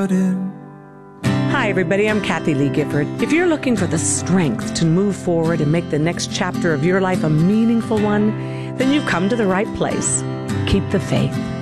Hi, everybody. I'm Kathy Lee Gifford. If you're looking for the strength to move forward and make the next chapter of your life a meaningful one, then you've come to the right place. Keep the faith.